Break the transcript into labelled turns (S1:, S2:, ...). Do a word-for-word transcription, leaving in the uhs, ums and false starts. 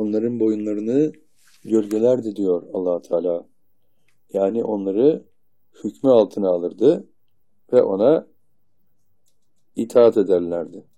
S1: onların boyunlarını gölgelerdi diyor Allah Teala. Yani onları hükmü altına alırdı ve ona itaat ederlerdi.